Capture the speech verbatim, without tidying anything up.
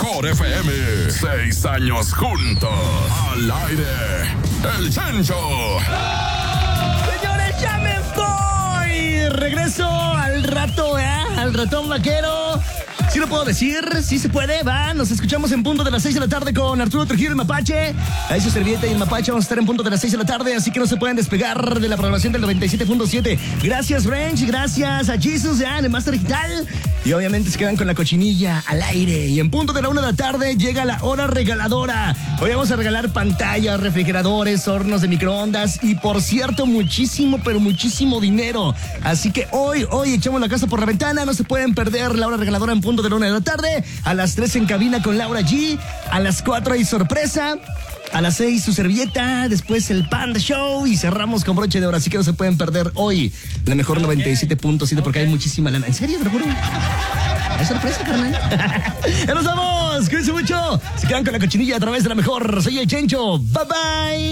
mejor F M. Seis años juntos. Al aire. El Chencho. Señores, ya me voy. Regreso al rato, ¿eh? Al ratón vaquero. ¿Sí lo puedo decir? ¿Sí se puede? Va, nos escuchamos en punto de las seis de la tarde con Arturo Trujillo y el Mapache. Ahí su servilleta y el Mapache vamos a estar en punto de las seis de la tarde, así que no se pueden despegar de la programación del noventa y siete punto siete. Gracias, French, gracias a Jesus, ya, en el Master Digital. Y obviamente se quedan con la cochinilla al aire. Y en punto de la una de la tarde llega la hora regaladora. Hoy vamos a regalar pantallas, refrigeradores, hornos de microondas y, por cierto, muchísimo, pero muchísimo dinero. Así que hoy, hoy echamos la casa por la ventana. No se pueden perder la hora regaladora en punto de la una de la tarde. A las tres en cabina con Laura G. A las cuatro hay sorpresa. A las seis su servilleta, después el Panda Show y cerramos con broche de oro. Así que no se pueden perder hoy la mejor noventa y siete punto siete porque hay muchísima lana. ¿En serio? ¿Te lo juro? ¿Es sorpresa, carnal? ¡Ya nos vamos! ¡Cuídense mucho! Se quedan con la cochinilla a través de la mejor. Soy el Chencho. Bye bye.